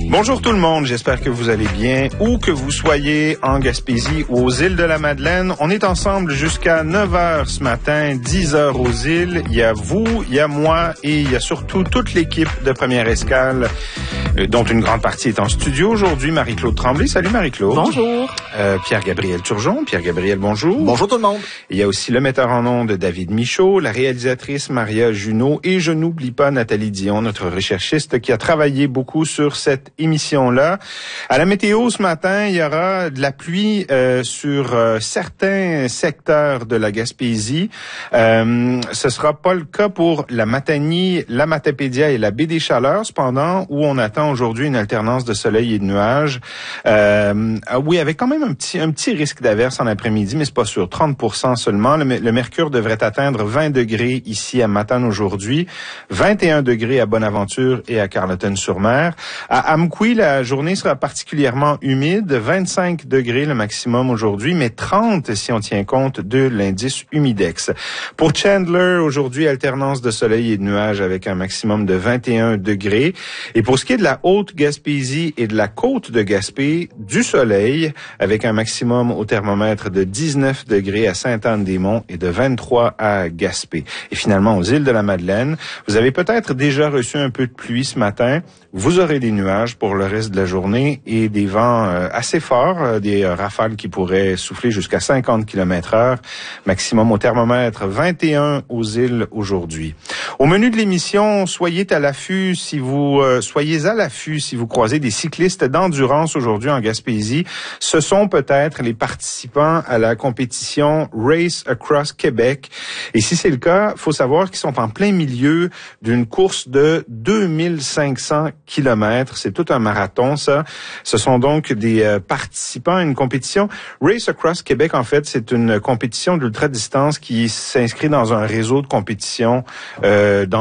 Bonjour tout le monde, j'espère que vous allez bien, où que vous soyez en Gaspésie ou aux îles de la Madeleine. On est ensemble jusqu'à 9h ce matin, 10h aux îles. Il y a vous, il y a moi et il y a surtout toute l'équipe de Première Escale, dont une grande partie est en studio aujourd'hui. Marie-Claude Tremblay. Salut Marie-Claude. Bonjour. Pierre-Gabriel Turgeon. Pierre-Gabriel, bonjour. Bonjour tout le monde. Il y a aussi le metteur en ondes David Michaud, la réalisatrice Maria Junot et je n'oublie pas Nathalie Dion, notre recherchiste qui a travaillé beaucoup sur cette émission-là. À la météo ce matin, il y aura de la pluie sur certains secteurs de la Gaspésie. Ce sera pas le cas pour la Matanie, la Matapédia et la baie des Chaleurs, cependant, où on attend aujourd'hui une alternance de soleil et de nuages. Oui, avec quand même un petit risque d'averse en après-midi, mais c'est pas sûr. 30% seulement. Le mercure devrait atteindre 20 degrés ici à Matane aujourd'hui, 21 degrés à Bonaventure et à Carleton-sur-Mer. À Amqui, la journée sera particulièrement humide, 25 degrés le maximum aujourd'hui, mais 30 si on tient compte de l'indice humidex. Pour Chandler, aujourd'hui, alternance de soleil et de nuages avec un maximum de 21 degrés. Et pour ce qui est de la Haute-Gaspésie et de la côte de Gaspé, du soleil avec un maximum au thermomètre de 19 degrés à Sainte-Anne-des-Monts et de 23 à Gaspé. Et finalement, aux îles de la Madeleine, vous avez peut-être déjà reçu un peu de pluie ce matin. Vous aurez des nuages pour le reste de la journée et des vents assez forts, des rafales qui pourraient souffler jusqu'à 50 km/h, maximum au thermomètre 21 aux îles aujourd'hui. Au menu de l'émission, soyez à l'affût si vous croisez des cyclistes d'endurance aujourd'hui en Gaspésie. Ce sont peut-être les participants à la compétition Race Across Québec. Et si c'est le cas, faut savoir qu'ils sont en plein milieu d'une course de 2500 kilomètres. C'est tout un marathon, ça. Ce sont donc des participants à une compétition. Race Across Québec, en fait, c'est une compétition d'ultra-distance qui s'inscrit dans un réseau de compétition dans